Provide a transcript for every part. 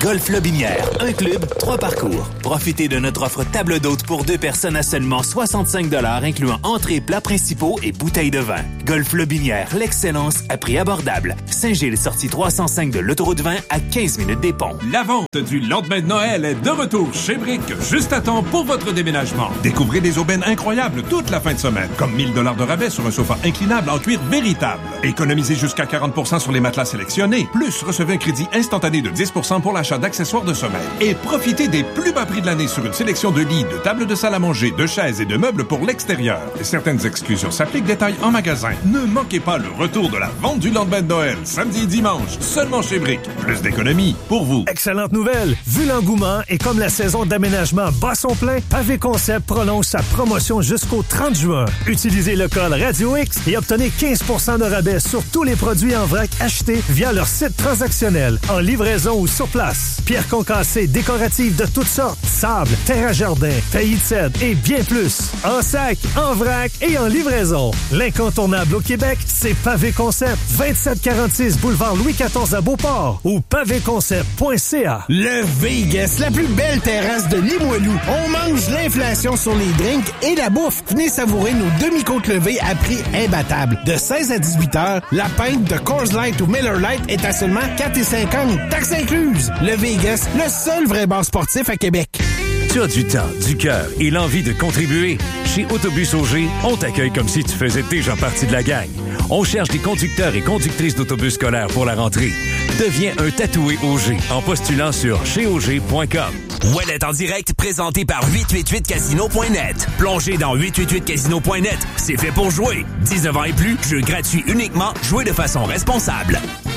Golf Lobinière. Un club, 3 parcours. Profitez de notre offre table d'hôte pour 2 personnes à seulement 65 $, incluant entrées, plats principaux et bouteilles de vin. Golf Lobinière, l'excellence à prix abordable. Saint-Gilles, sortie 305 de l'autoroute 20 à 15 minutes des ponts. La vente du lendemain de Noël est de retour chez Brick, juste à temps pour votre déménagement. Découvrez des aubaines incroyables toute la fin de semaine, comme 1 000 $ de rabais sur un sofa inclinable en cuir véritable. Économisez jusqu'à 40 % sur les matelas sélectionnés. Plus, recevez un crédit instantané de 10 % pour l'achat d'accessoires de sommeil. Et profitez des plus bas prix de l'année sur une sélection de lits, de tables de salle à manger, de chaises et de meubles pour l'extérieur. Et certaines exclusions s'appliquent, détails en magasin. Ne manquez pas le retour de la vente du lendemain de Noël, samedi et dimanche, seulement chez Brick. Plus d'économies pour vous. Excellente nouvelle! Vu l'engouement et comme la saison d'aménagement bat son plein, Pavé Concept prolonge sa promotion jusqu'au 30 juin. Utilisez le code Radio X et obtenez 15 % de rabais sur tous les produits en vrac achetés via leur site transactionnel, en livraison ou sur place. Pierres concassées décoratives de toutes sortes, sable, terre à jardin, taillis de cèdre et bien plus. En sac, en vrac et en livraison. L'incontournable au Québec, c'est Pavé Concept. 2746 boulevard Louis XIV à Beauport ou pavéconcept.ca. Le Vegas, la plus belle terrasse de Limoilou. On mange l'inflation sur les drinks et la bouffe. Venez savourer nos demi-côtes levées à prix imbattable. De 16 à 18 heures, la pinte de Coors Light ou Miller Lite est à seulement 4,50 $, taxes incluses. Le Vegas, le seul vrai bar sportif à Québec. Tu as du temps, du cœur et l'envie de contribuer? Chez Autobus Auger, on t'accueille comme si tu faisais déjà partie de la gang. On cherche des conducteurs et conductrices d'autobus scolaires pour la rentrée. Deviens un tatoué Auger en postulant sur cheauger.com. Ouellet en direct, présenté par 888casino.net. Plongez dans 888casino.net, c'est fait pour jouer. 19 ans et plus, jeu gratuit uniquement, jouez de façon responsable.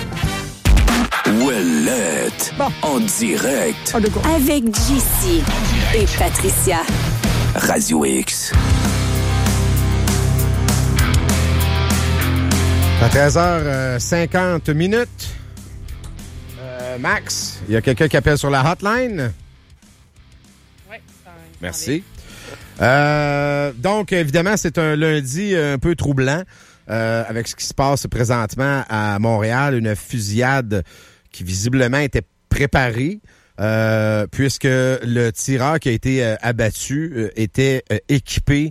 Ouellet, en direct. Avec JC et Patricia. Radio X. À 13h50. Max, il y a quelqu'un qui appelle sur la hotline? Oui, merci. Donc, évidemment, c'est un lundi un peu troublant avec ce qui se passe présentement à Montréal. Une fusillade qui visiblement était préparée puisque le tireur qui a été abattu était équipé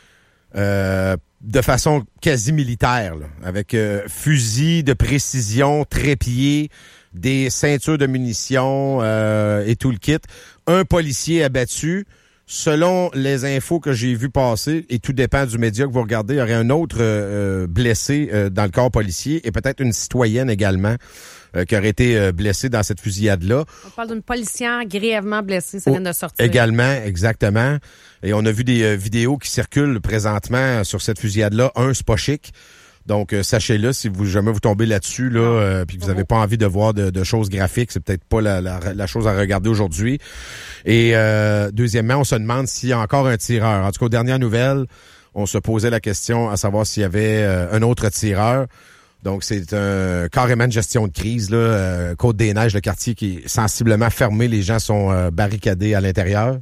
de façon quasi militaire, là, avec fusil de précision, trépied, des ceintures de munitions et tout le kit. Un policier abattu. Selon les infos que j'ai vues passer, et tout dépend du média que vous regardez, il y aurait un autre blessé dans le corps policier et peut-être une citoyenne également qui aurait été blessée dans cette fusillade-là. On parle d'une policière grièvement blessée, ça vient de sortir. Également, exactement. Et on a vu des vidéos qui circulent présentement sur cette fusillade-là. C'est pas chic. Donc, sachez-le, si vous jamais vous tombez là-dessus, là, puis que vous n'avez pas envie de voir de choses graphiques, c'est peut-être pas la chose à regarder aujourd'hui. Et deuxièmement, on se demande s'il y a encore un tireur. En tout cas, aux dernières nouvelles, on se posait la question à savoir s'il y avait un autre tireur. Donc, c'est carrément une gestion de crise, là. Côte-des-Neiges, le quartier qui est sensiblement fermé. Les gens sont barricadés à l'intérieur.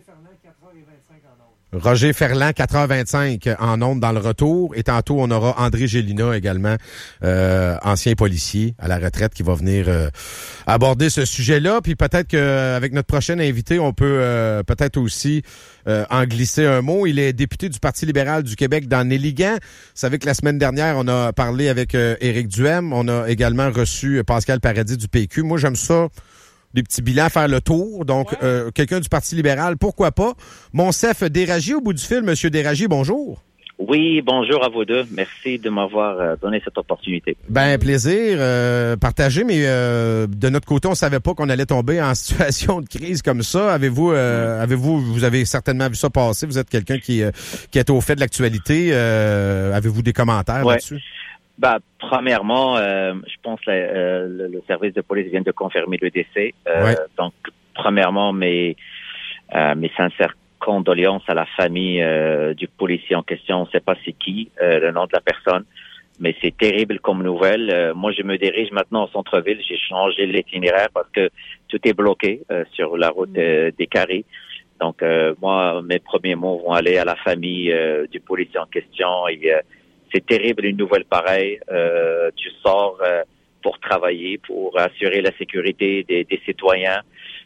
Roger Ferland, 4h25 en ondes dans le retour. Et tantôt, on aura André Gélina également, ancien policier à la retraite, qui va venir aborder ce sujet-là. Puis peut-être qu'avec notre prochain invité, on peut peut-être aussi en glisser un mot. Il est député du Parti libéral du Québec dans Néligan. Vous savez que la semaine dernière, on a parlé avec Éric Duhem. On a également reçu Pascal Paradis du PQ. Moi, j'aime ça. Des petits bilans, faire le tour. Donc, quelqu'un du Parti libéral, pourquoi pas. Monsef Déragi au bout du fil. Monsieur Déragi, bonjour. Oui, bonjour à vous deux. Merci de m'avoir donné cette opportunité. Ben, plaisir. Partagé, mais de notre côté, on savait pas qu'on allait tomber en situation de crise comme ça. Vous avez certainement vu ça passer. Vous êtes quelqu'un qui est au fait de l'actualité. Avez-vous des commentaires là-dessus? Premièrement, je pense que le service de police vient de confirmer le décès. Donc, premièrement, mes sincères condoléances à la famille du policier en question. On ne sait pas c'est qui, le nom de la personne, mais c'est terrible comme nouvelle. Moi, je me dirige maintenant au centre-ville. J'ai changé l'itinéraire parce que tout est bloqué sur la route des Carrés. Donc, moi, mes premiers mots vont aller à la famille du policier en question. C'est terrible, une nouvelle pareille. Tu sors pour travailler, pour assurer la sécurité des citoyens.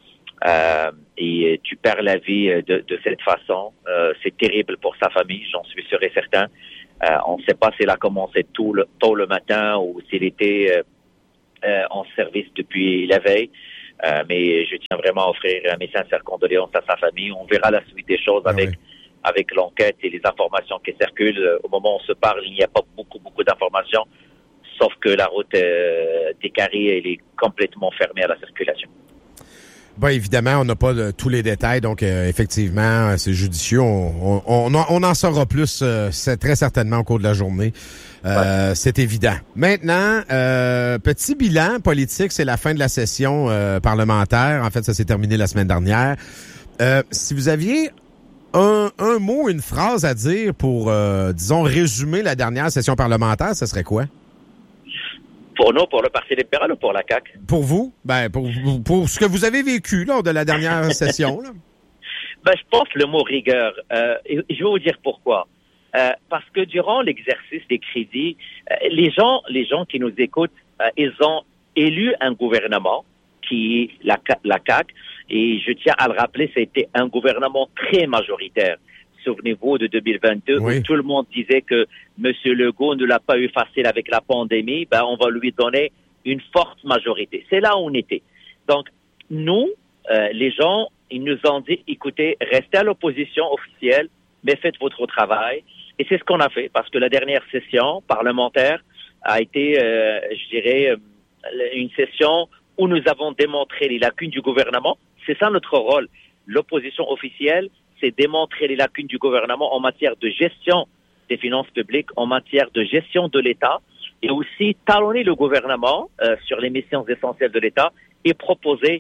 Et tu perds la vie de cette façon. C'est terrible pour sa famille, j'en suis sûr et certain. On ne sait pas s'il a commencé tôt le matin ou s'il était en service depuis la veille. Mais je tiens vraiment à offrir mes sincères condoléances à sa famille. On verra la suite des choses avec l'enquête et les informations qui circulent. Au moment où on se parle, il n'y a pas beaucoup d'informations, sauf que la route des Carrés, elle est complètement fermée à la circulation. Ben, évidemment, on n'a pas tous les détails, donc effectivement, c'est judicieux. On en saura plus c'est très certainement au cours de la journée. C'est évident. Maintenant, petit bilan politique, c'est la fin de la session parlementaire. En fait, ça s'est terminé la semaine dernière. Si vous aviez un mot, une phrase à dire pour, disons, résumer la dernière session parlementaire, ce serait quoi? Pour nous, pour le Parti libéral ou pour la CAQ? Pour vous? Ben, pour ce que vous avez vécu lors de la dernière session, là. Ben, je pense le mot rigueur. Et je vais vous dire pourquoi. Parce que durant l'exercice des crédits, les gens qui nous écoutent, ils ont élu un gouvernement qui est la CAQ. Et je tiens à le rappeler, c'était un gouvernement très majoritaire. Souvenez-vous de 2022, où tout le monde disait que M. Legault ne l'a pas eu facile avec la pandémie, ben on va lui donner une forte majorité. C'est là où on était. Donc, nous, les gens, ils nous ont dit, écoutez, restez à l'opposition officielle, mais faites votre travail. Et c'est ce qu'on a fait, parce que la dernière session parlementaire a été, je dirais, une session où nous avons démontré les lacunes du gouvernement. C'est ça notre rôle. L'opposition officielle, c'est démontrer les lacunes du gouvernement en matière de gestion des finances publiques, en matière de gestion de l'État, et aussi talonner le gouvernement sur les missions essentielles de l'État et proposer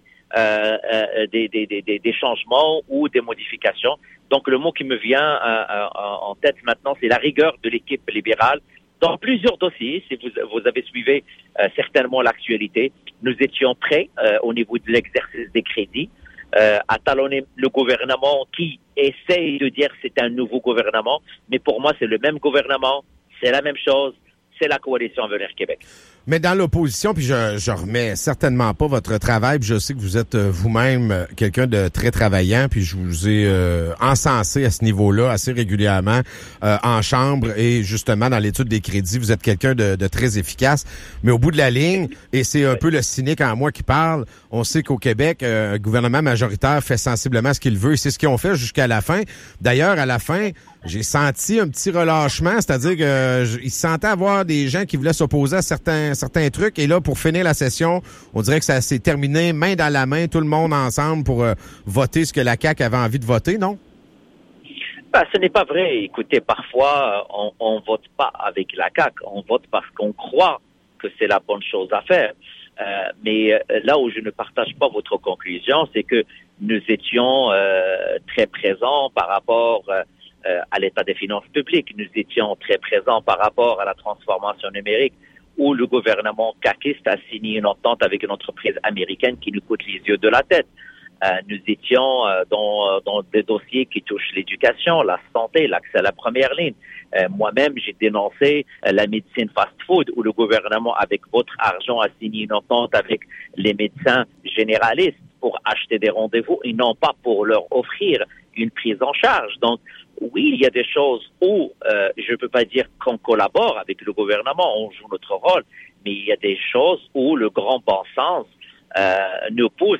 des changements ou des modifications. Donc le mot qui me vient en tête maintenant, c'est la rigueur de l'équipe libérale. Dans plusieurs dossiers, si vous avez suivi certainement l'actualité, nous étions prêts au niveau de l'exercice des crédits à talonner le gouvernement qui essaye de dire que c'est un nouveau gouvernement, mais pour moi, c'est le même gouvernement, c'est la même chose, c'est la coalition Avenir Québec. Mais dans l'opposition, puis je remets certainement pas votre travail, puis je sais que vous êtes vous-même quelqu'un de très travaillant, puis je vous ai encensé à ce niveau-là assez régulièrement en chambre et justement dans l'étude des crédits, vous êtes quelqu'un de très efficace. Mais au bout de la ligne, et c'est un peu le cynique en moi qui parle, on sait qu'au Québec, un gouvernement majoritaire fait sensiblement ce qu'il veut et c'est ce qu'ils ont fait jusqu'à la fin. D'ailleurs, à la fin, j'ai senti un petit relâchement, c'est-à-dire que ils sentaient avoir des gens qui voulaient s'opposer à certains trucs. Et là, pour finir la session, on dirait que ça s'est terminé main dans la main, tout le monde ensemble pour voter ce que la CAQ avait envie de voter, non? Ben, ce n'est pas vrai. Écoutez, parfois, on vote pas avec la CAQ. On vote parce qu'on croit que c'est la bonne chose à faire. Mais là où je ne partage pas votre conclusion, c'est que nous étions très présents par rapport à l'état des finances publiques. Nous étions très présents par rapport à la transformation numérique où le gouvernement caquiste a signé une entente avec une entreprise américaine qui nous coûte les yeux de la tête. Nous étions dans des dossiers qui touchent l'éducation, la santé, l'accès à la première ligne. Moi-même, j'ai dénoncé la médecine fast-food où le gouvernement, avec votre argent, a signé une entente avec les médecins généralistes pour acheter des rendez-vous et non pas pour leur offrir une prise en charge. Donc, oui, il y a des choses où je ne peux pas dire qu'on collabore avec le gouvernement, on joue notre rôle, mais il y a des choses où le grand bon sens nous pousse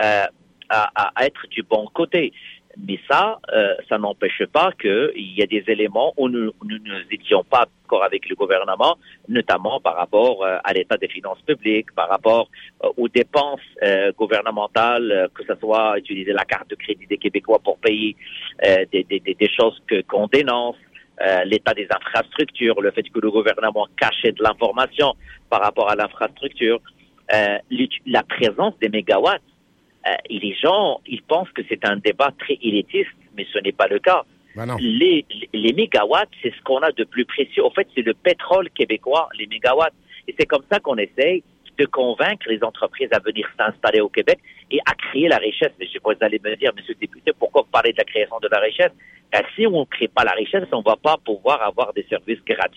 à être du bon côté. Mais ça n'empêche pas qu'il y a des éléments où nous n'étions pas d'accord avec le gouvernement, notamment par rapport à l'état des finances publiques, par rapport aux dépenses gouvernementales, que ce soit utiliser la carte de crédit des Québécois pour payer des choses qu'on dénonce, l'état des infrastructures, le fait que le gouvernement cachait de l'information par rapport à l'infrastructure, la présence des mégawatts. Et les gens, ils pensent que c'est un débat très élitiste, mais ce n'est pas le cas. Ben les mégawatts, c'est ce qu'on a de plus précieux. En fait, c'est le pétrole québécois, les mégawatts. Et c'est comme ça qu'on essaye de convaincre les entreprises à venir s'installer au Québec et à créer la richesse. Mais vous allez me dire, monsieur le député, pourquoi vous parlez de la création de la richesse? Si on ne crée pas la richesse, on ne va pas pouvoir avoir des services gratuits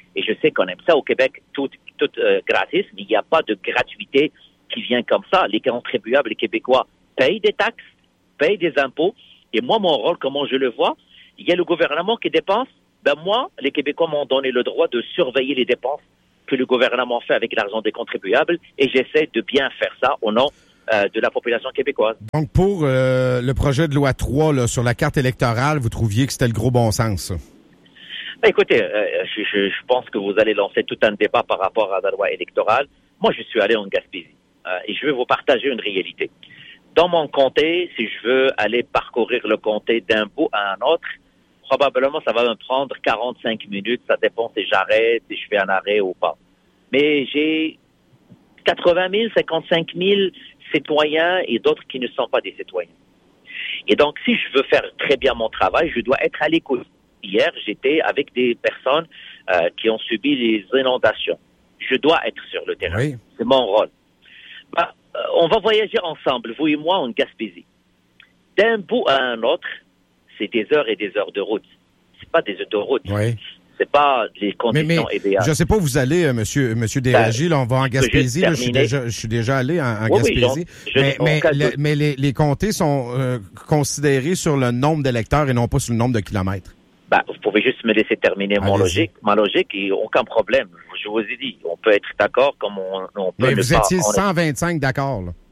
Et je sais qu'on aime ça au Québec, tout gratis, mais il n'y a pas de gratuité qui vient comme ça. Les contribuables, les Québécois, payent des taxes, payent des impôts. Et moi, mon rôle, comment je le vois, il y a le gouvernement qui dépense. Ben moi, les Québécois m'ont donné le droit de surveiller les dépenses que le gouvernement fait avec l'argent des contribuables. Et j'essaie de bien faire ça au nom de la population québécoise. Donc, pour le projet de loi 3 là, sur la carte électorale, vous trouviez que c'était le gros bon sens, ça? Ben, écoutez, je pense que vous allez lancer tout un débat par rapport à la loi électorale. Moi, je suis allé en Gaspésie et je vais vous partager une réalité. Dans mon comté, si je veux aller parcourir le comté d'un bout à un autre, probablement ça va me prendre 45 minutes. Ça dépend si j'arrête, si je fais un arrêt ou pas. Mais j'ai 80 000, 55 000 citoyens et d'autres qui ne sont pas des citoyens. Et donc, si je veux faire très bien mon travail, je dois être à l'écoute. Hier, j'étais avec des personnes qui ont subi les inondations. Je dois être sur le terrain. Oui. C'est mon rôle. On va voyager ensemble, vous et moi, en Gaspésie. D'un bout à un autre, c'est des heures et des heures de route. C'est pas des autoroutes. Oui. C'est pas des conditions idéales. Je sais pas où vous allez, monsieur Déragi, là, on va en Gaspésie. Là, je suis déjà allé en Gaspésie. Mais les comtés sont considérés sur le nombre d'électeurs et non pas sur le nombre de kilomètres. Vous pouvez juste me laisser terminer ma logique et aucun problème. Je vous ai dit, on peut être d'accord comme on peut mais vous étiez 125 d'accord, là.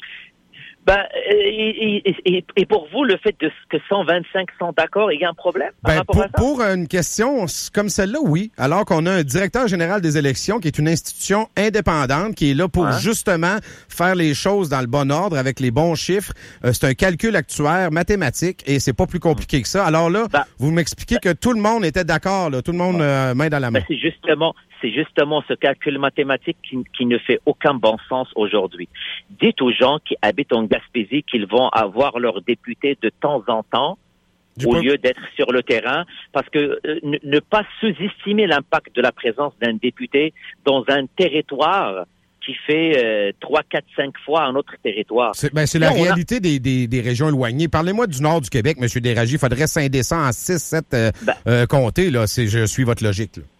Et pour vous, le fait que 125 sont d'accord, il y a un problème par rapport à ça? Pour une question comme celle-là, oui. Alors qu'on a un directeur général des élections qui est une institution indépendante, qui est là pour justement faire les choses dans le bon ordre, avec les bons chiffres. C'est un calcul actuaire mathématique et c'est pas plus compliqué que ça. Alors là, vous m'expliquez que tout le monde était d'accord, là, tout le monde main dans la main. C'est justement ce calcul mathématique qui ne fait aucun bon sens aujourd'hui. Dites aux gens qui habitent en Gaspésie qu'ils vont avoir leurs députés de temps en temps au lieu d'être sur le terrain, parce que ne pas sous-estimer l'impact de la présence d'un député dans un territoire qui fait 3, 4, 5 fois un autre territoire. C'est la réalité des régions éloignées. Parlez-moi du nord du Québec, M. Déragi. Il faudrait scinder ça en 6, 7 comtés. Là. Je suis votre logique. Là.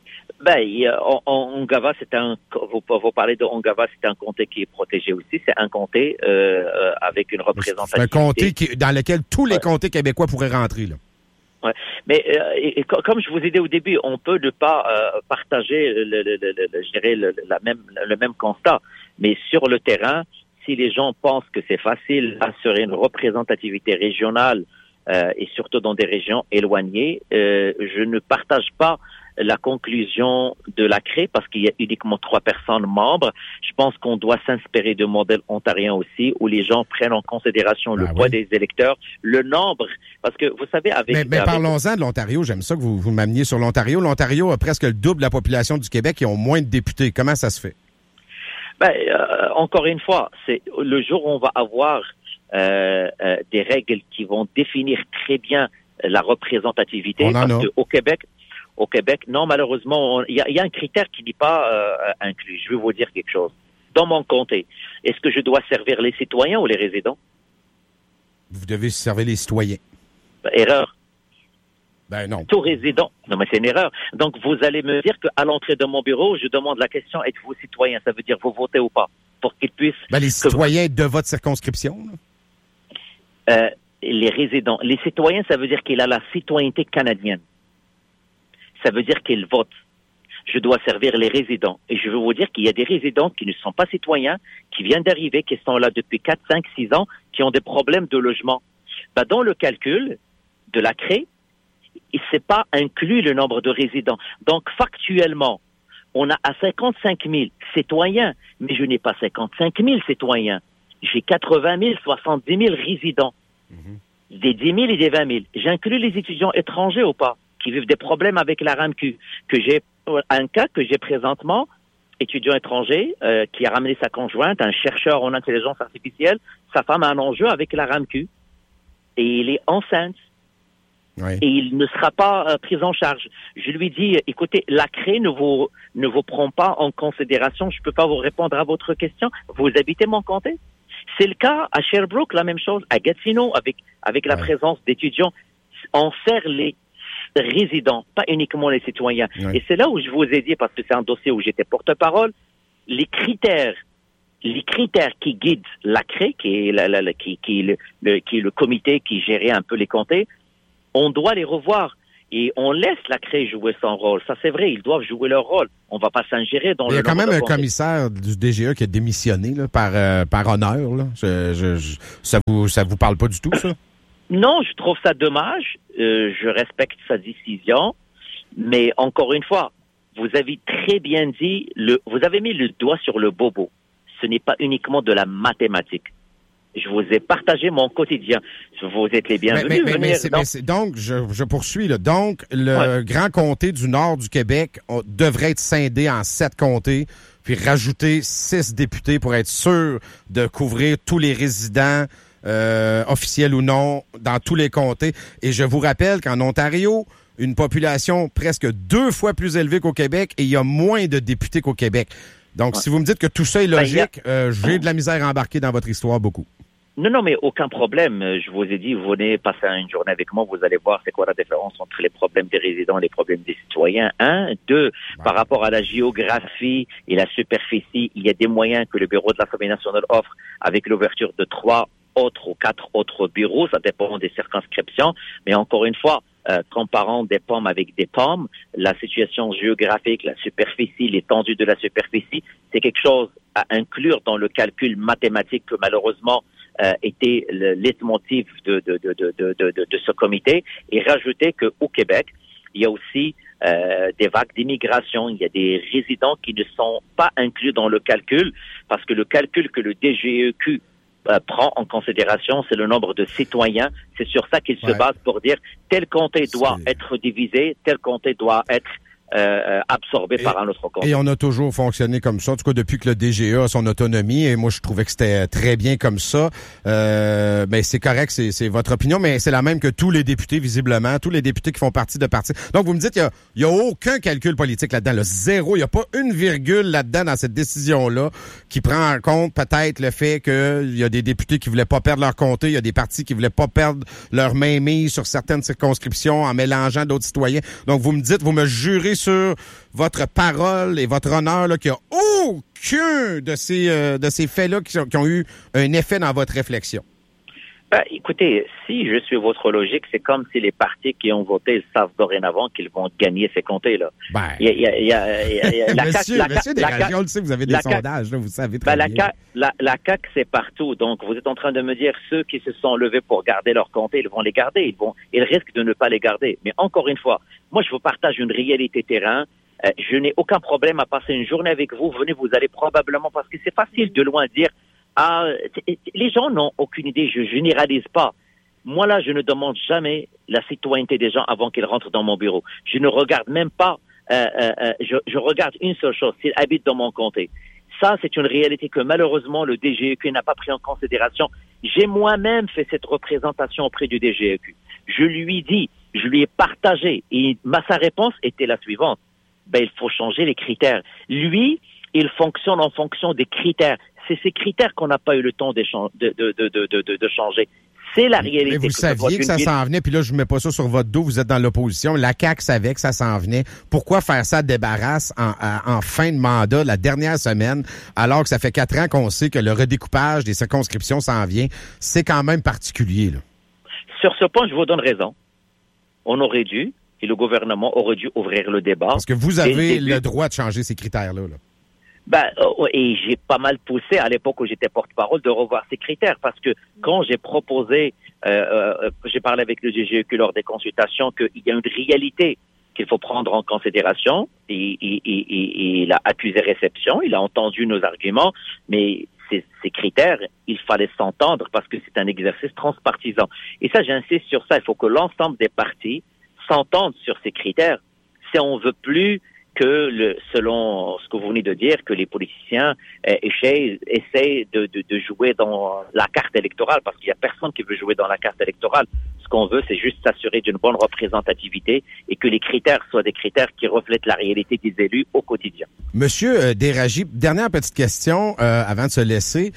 Ongava, vous parlez de Ongava, c'est un comté qui est protégé aussi. C'est un comté avec une représentation. C'est un comté dans lequel tous les comtés québécois pourraient rentrer, là. Ouais. Mais comme je vous ai dit au début, on peut ne pas partager le même constat. Mais sur le terrain, si les gens pensent que c'est facile d'assurer une représentativité régionale et surtout dans des régions éloignées, je ne partage pas la conclusion de la CRE parce qu'il y a uniquement 3 personnes membres. Je pense qu'on doit s'inspirer de modèles ontariens aussi où les gens prennent en considération le poids des électeurs, le nombre. Parce que vous savez, Mais parlons-en de l'Ontario. J'aime ça que vous m'ameniez sur l'Ontario. L'Ontario a presque le double de la population du Québec et ont moins de députés. Comment ça se fait? Encore une fois, c'est le jour où on va avoir des règles qui vont définir très bien la représentativité. Parce qu'au Québec, non, malheureusement, il y a un critère qui n'est pas inclus. Je vais vous dire quelque chose. Dans mon comté, est-ce que je dois servir les citoyens ou les résidents? Vous devez servir les citoyens. Erreur. Non. Tout résident. Non, mais c'est une erreur. Donc, vous allez me dire qu'à l'entrée de mon bureau, je demande la question, êtes-vous citoyen? Ça veut dire vous votez ou pas? Pour qu'ils puissent... les citoyens de votre circonscription, là? Les résidents. Les citoyens, ça veut dire qu'il a la citoyenneté canadienne. Ça veut dire qu'ils votent. Je dois servir les résidents. Et je veux vous dire qu'il y a des résidents qui ne sont pas citoyens, qui viennent d'arriver, qui sont là depuis 4, 5, 6 ans, qui ont des problèmes de logement. Dans le calcul de la CRE, il ne s'est pas inclus le nombre de résidents. Donc, factuellement, on a à 55 000 citoyens, mais je n'ai pas 55 000 citoyens. J'ai 80 000, 70 000 résidents. Des 10 000 et des 20 000. J'inclus les étudiants étrangers ou pas, qui vivent des problèmes avec la RAMQ. Un cas que j'ai présentement, étudiant étranger, qui a ramené sa conjointe, un chercheur en intelligence artificielle, sa femme a un enjeu avec la RAMQ. Et il est enceinte. Oui. Et il ne sera pas pris en charge. Je lui dis, écoutez, la CRE ne vous prend pas en considération. Je peux pas vous répondre à votre question. Vous habitez mon comté? C'est le cas à Sherbrooke, la même chose, à Gatineau, avec la présence d'étudiants. On sert résidents, pas uniquement les citoyens. Oui. Et c'est là où je vous ai dit, parce que c'est un dossier où j'étais porte-parole, les critères qui guident l'ACRE, qui est le comité qui gérait un peu les comtés, on doit les revoir. Et on laisse l'ACRE jouer son rôle. Ça, c'est vrai, ils doivent jouer leur rôle. On va pas s'ingérer dans le... Il y a quand même un commissaire du DGE qui a démissionné là, par honneur. Là. Ça vous parle pas du tout, ça? Non, je trouve ça dommage. Je respecte sa décision. Mais encore une fois, vous avez très bien dit, vous avez mis le doigt sur le bobo. Ce n'est pas uniquement de la mathématique. Je vous ai partagé mon quotidien. Vous êtes les bienvenus. Donc, je poursuis. Là. Donc, le grand comté du nord du Québec devrait être scindé en 7 comtés, puis rajouter 6 députés pour être sûr de couvrir tous les résidents, officiels ou non, dans tous les comtés. Et je vous rappelle qu'en Ontario, une population presque 2 fois plus élevée qu'au Québec, et il y a moins de députés qu'au Québec. Donc, si vous me dites que tout ça est logique, j'ai de la misère à embarquer dans votre histoire beaucoup. Non, mais aucun problème. Je vous ai dit, vous venez passer une journée avec moi, vous allez voir c'est quoi la différence entre les problèmes des résidents et les problèmes des citoyens. 1, 2, par rapport à la géographie et la superficie, il y a des moyens que le Bureau de l'Assemblée nationale offre avec l'ouverture de 3 autres ou 4 autres bureaux. Ça dépend des circonscriptions. Mais encore une fois, comparant des pommes avec des pommes, la situation géographique, la superficie, l'étendue de la superficie, c'est quelque chose à inclure dans le calcul mathématique que malheureusement était le leitmotiv de ce comité, et rajouter qu'au Québec, il y a aussi des vagues d'immigration, il y a des résidents qui ne sont pas inclus dans le calcul, parce que le calcul que le DGEQ prend en considération, c'est le nombre de citoyens. C'est sur ça qu'il se base pour dire tel comté doit être divisé, tel comté doit être absorbé par un autre comté. Et on a toujours fonctionné comme ça, en tout cas depuis que le DGE a son autonomie, et moi je trouvais que c'était très bien comme ça. Mais c'est correct, c'est votre opinion, mais c'est la même que tous les députés, visiblement, tous les députés qui font partie de partis. Donc vous me dites, il y a aucun calcul politique là-dedans, le zéro, il n'y a pas une virgule là-dedans dans cette décision-là qui prend en compte peut-être le fait qu'il y a des députés qui voulaient pas perdre leur comté, il y a des partis qui voulaient pas perdre leur mainmise sur certaines circonscriptions en mélangeant d'autres citoyens. Donc vous me dites, vous me jurez sur votre parole et votre honneur là, qu'il n'y a aucun de ces faits-là qui ont eu un effet dans votre réflexion. Écoutez, si je suis votre logique, c'est comme si les partis qui ont voté savent dorénavant qu'ils vont gagner ces comtés-là. Monsieur Desrosiers, on le sait, vous avez des sondages, là, vous savez très bien. La CAQ, c'est partout. Donc, vous êtes en train de me dire, ceux qui se sont levés pour garder leurs comtés, ils vont les garder. Ils risquent de ne pas les garder. Mais encore une fois, moi, je vous partage une réalité terrain. Je n'ai aucun problème à passer une journée avec vous. Venez, vous allez probablement, parce que c'est facile de loin dire, les gens n'ont aucune idée, je généralise pas. Moi, là, je ne demande jamais la citoyenneté des gens avant qu'ils rentrent dans mon bureau. Je ne regarde même pas, je regarde une seule chose, s'ils habitent dans mon comté. Ça, c'est une réalité que malheureusement, le DGEQ n'a pas pris en considération. J'ai moi-même fait cette représentation auprès du DGEQ. Je lui ai partagé, et sa réponse était la suivante. Il faut changer les critères. Lui, il fonctionne en fonction des critères. C'est ces critères qu'on n'a pas eu le temps de changer. C'est la réalité. Mais vous saviez que ça s'en venait, puis là, je ne mets pas ça sur votre dos, vous êtes dans l'opposition. La CAQ savait que ça s'en venait. Pourquoi faire ça débarrasse en fin de mandat, la dernière semaine, alors que ça fait 4 ans qu'on sait que le redécoupage des circonscriptions s'en vient? C'est quand même particulier, là. Sur ce point, je vous donne raison. On aurait dû, et le gouvernement aurait dû ouvrir le débat. Parce que vous avez le droit de changer ces critères-là, là. Et j'ai pas mal poussé à l'époque où j'étais porte-parole de revoir ces critères, parce que quand j'ai proposé, j'ai parlé avec le DGEQ lors des consultations, qu'il y a une réalité qu'il faut prendre en considération, et il a accusé réception, il a entendu nos arguments, mais ces critères, il fallait s'entendre parce que c'est un exercice transpartisan. Et ça, j'insiste sur ça, il faut que l'ensemble des partis s'entendent sur ces critères si on veut plus que, selon ce que vous venez de dire, que les politiciens essaient de jouer dans la carte électorale, parce qu'il n'y a personne qui veut jouer dans la carte électorale. Ce qu'on veut, c'est juste s'assurer d'une bonne représentativité et que les critères soient des critères qui reflètent la réalité des élus au quotidien. Monsieur Déragi, dernière petite question avant de se laisser.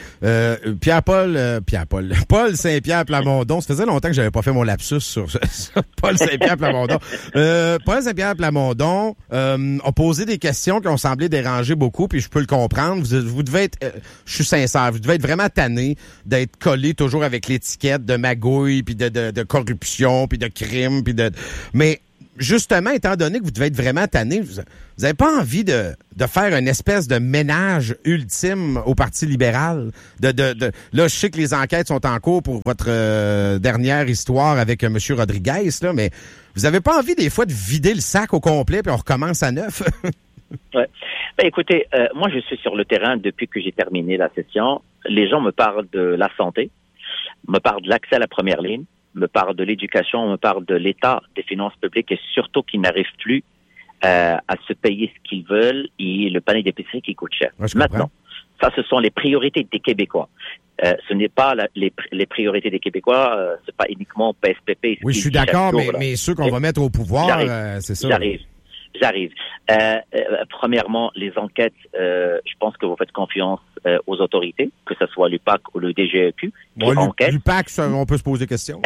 Paul Saint-Pierre Plamondon, ça faisait longtemps que j'avais pas fait mon lapsus sur Paul Saint-Pierre Plamondon. Paul Saint-Pierre Plamondon a posé des questions qui ont semblé déranger beaucoup, puis je peux le comprendre. Vous devez être, je suis sincère, vous devez être vraiment tanné d'être collé toujours avec l'étiquette de magouille, puis de corruption, puis de crime, mais justement, étant donné que vous devez être vraiment tanné, vous avez pas envie de faire une espèce de ménage ultime au Parti libéral? Là, je sais que les enquêtes sont en cours pour votre dernière histoire avec M. Rodriguez, là, mais vous avez pas envie des fois de vider le sac au complet puis on recommence à neuf? Ouais. Ben, écoutez, moi je suis sur le terrain depuis que j'ai terminé la session. Les gens me parlent de la santé, me parlent de l'accès à la première ligne, me parle de l'éducation, on me parle de l'état des finances publiques et surtout qu'ils n'arrivent plus à se payer ce qu'ils veulent et le panier d'épicerie qui coûte cher. Ouais, maintenant, ça, ce sont les priorités des Québécois. Ce n'est pas les priorités des Québécois, c'est pas uniquement PSPP. Oui, je suis d'accord, mais ceux qu'on va mettre au pouvoir, c'est ça. J'arrive. Premièrement, les enquêtes, je pense que vous faites confiance aux autorités, que ce soit l'UPAC ou le DGEQ. L'UPAC, on peut se poser des questions.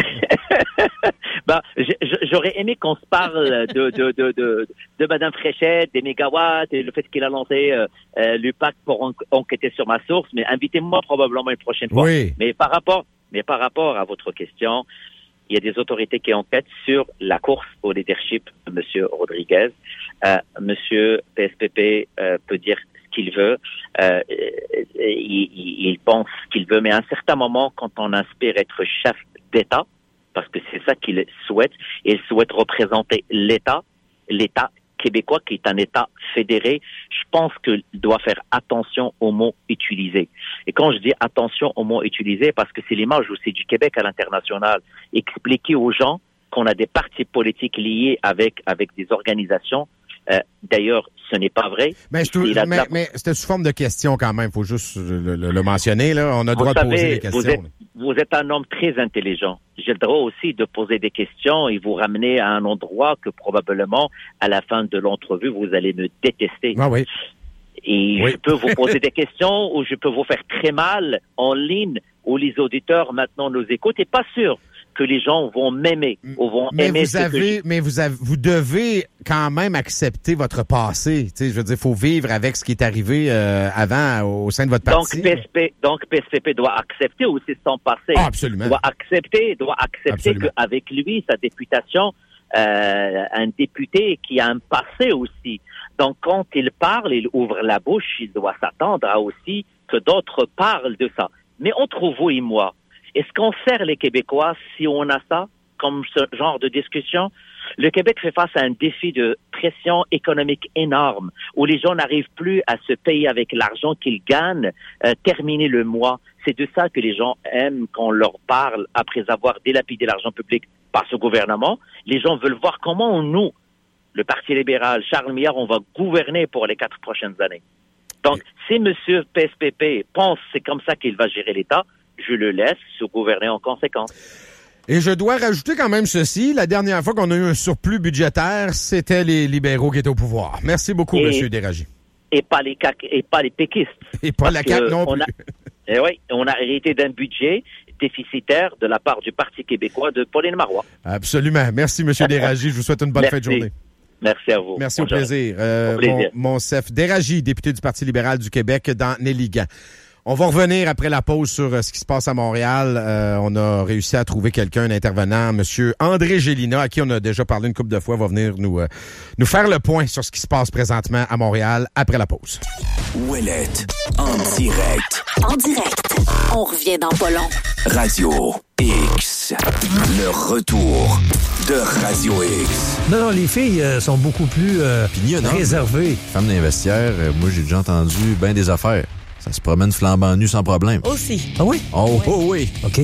J'aurais aimé qu'on se parle de Mme Fréchette, des mégawatts, et le fait qu'il a lancé l'UPAC pour enquêter sur ma source, mais invitez-moi probablement une prochaine fois. Oui. Mais par rapport à votre question, il y a des autorités qui enquêtent sur la course au leadership de M. Rodriguez. Monsieur PSPP peut dire ce qu'il veut. Il pense ce qu'il veut, mais à un certain moment, quand on aspire être chef d'État, parce que c'est ça qu'il souhaite, il souhaite représenter l'État québécois, qui est un État fédéré, je pense qu'il doit faire attention aux mots utilisés. Et quand je dis attention aux mots utilisés, parce que c'est l'image aussi du Québec à l'international, expliquer aux gens qu'on a des partis politiques liés avec des organisations. D'ailleurs, ce n'est pas vrai. Mais c'était sous forme de question quand même, il faut juste le mentionner. Là. On a le droit de poser des questions. Vous êtes un homme très intelligent. J'ai le droit aussi de poser des questions et vous ramener à un endroit que probablement, à la fin de l'entrevue, vous allez me détester. Ah oui. Et je peux vous poser des questions ou je peux vous faire très mal en ligne où les auditeurs maintenant nous écoutent et pas sûr que les gens vont m'aimer ou vont aimer vous devez quand même accepter votre passé. Tu sais, je veux dire, faut vivre avec ce qui est arrivé avant au sein de votre parti. Donc PSPP doit accepter aussi son passé. Ah, absolument. Doit accepter qu'avec lui, sa députation, un député qui a un passé aussi. Donc quand il parle, il ouvre la bouche, il doit s'attendre à aussi que d'autres parlent de ça. Mais entre vous et moi, est-ce qu'on sert les Québécois si on a ça comme ce genre de discussion? Le Québec fait face à un défi de pression économique énorme où les gens n'arrivent plus à se payer avec l'argent qu'ils gagnent, terminer le mois. C'est de ça que les gens aiment qu'on leur parle après avoir dilapidé l'argent public par ce gouvernement. Les gens veulent voir comment nous, le Parti libéral, Charles Milliard, on va gouverner pour les 4 prochaines années. Donc, si M. PSPP pense que c'est comme ça qu'il va gérer l'État, je le laisse se gouverner en conséquence. Et je dois rajouter quand même ceci. La dernière fois qu'on a eu un surplus budgétaire, c'était les libéraux qui étaient au pouvoir. Merci beaucoup, M. Déragi. Et pas les péquistes. Et pas la CAQ non plus. On a hérité d'un budget déficitaire de la part du Parti québécois de Pauline Marois. Absolument. Merci, M. Déragi. Je vous souhaite une bonne fin de journée. Merci à vous. Merci, au plaisir. Monsef Déragi, député du Parti libéral du Québec dans Néligan. On va revenir après la pause sur ce qui se passe à Montréal. On a réussi à trouver quelqu'un, un intervenant, M. André Gélina, à qui on a déjà parlé une couple de fois, va venir nous faire le point sur ce qui se passe présentement à Montréal après la pause. Ouellette, en direct. En direct. On revient dans pas long. Radio X. Le retour de Radio X. Non, les filles sont beaucoup plus réservées. Femme dans les vestiaires, moi j'ai déjà entendu bien des affaires. Ça se promène flambant nu sans problème. Aussi. Ah oui? Oh oui. OK.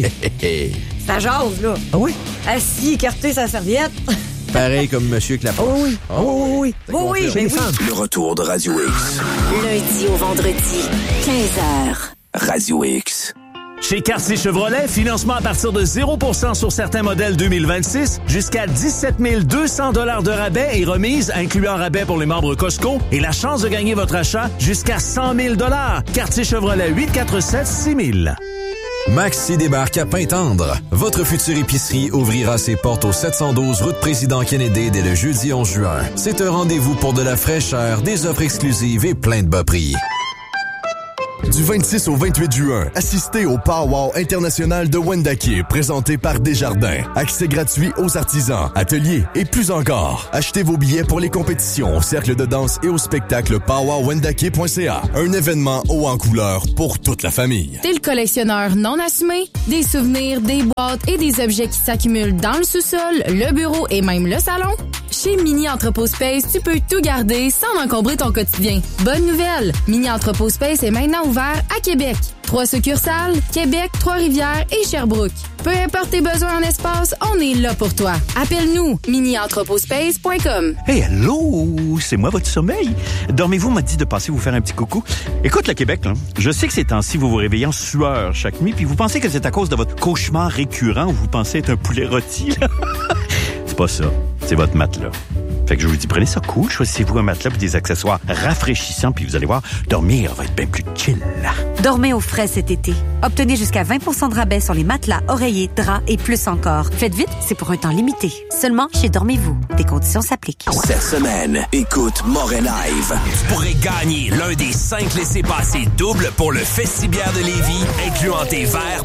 Ça jase, là. Ah oui? Assis, écarté sa serviette. Pareil comme monsieur avec la poche. Oui. Oui. Le retour de Radio X. Lundi au vendredi, 15h. Radio X. Chez Quartier Chevrolet, financement à partir de 0% sur certains modèles 2026, jusqu'à 17 200 $ de rabais et remise, incluant rabais pour les membres Costco, et la chance de gagner votre achat jusqu'à 100 000 $. Quartier Chevrolet 847-6000. Maxi débarque à Pintendre. Votre future épicerie ouvrira ses portes au 712 route Président Kennedy dès le jeudi 11 juin. C'est un rendez-vous pour de la fraîcheur, des offres exclusives et plein de bas prix. Du 26 au 28 juin, assistez au Pow-Wow international de Wendake, présenté par Desjardins. Accès gratuit aux artisans, ateliers et plus encore. Achetez vos billets pour les compétitions au cercle de danse et au spectacle powwowwendake.ca. Un événement haut en couleur pour toute la famille. T'es le collectionneur non assumé? Des souvenirs, des boîtes et des objets qui s'accumulent dans le sous-sol, le bureau et même le salon? Chez Mini Entrepôt Space, tu peux tout garder sans encombrer ton quotidien. Bonne nouvelle! Mini Entrepôt Space est maintenant ouvert à Québec. 3 succursales, Québec, Trois-Rivières et Sherbrooke. Peu importe tes besoins en espace, on est là pour toi. Appelle-nous, minientrepotspace.com. Hey, allô, c'est moi votre sommeil. Dormez-vous m'a dit de passer vous faire un petit coucou. Écoute, le Québec, là, je sais que ces temps-ci, vous vous réveillez en sueur chaque nuit, puis vous pensez que c'est à cause de votre cauchemar récurrent où vous pensez être un poulet rôti. C'est pas ça, c'est votre matelas. Fait que je vous dis, prenez ça cool, choisissez-vous un matelas et des accessoires rafraîchissants, puis vous allez voir, dormir va être bien plus chill. Dormez au frais cet été. Obtenez jusqu'à 20% de rabais sur les matelas, oreillers, draps et plus encore. Faites vite, c'est pour un temps limité. Seulement chez Dormez-vous. Des conditions s'appliquent. Cette semaine, écoute Moret Live. Tu pourrais gagner l'un des 5 laissez-passer doubles pour le Festibiaire de Lévis, incluant tes verres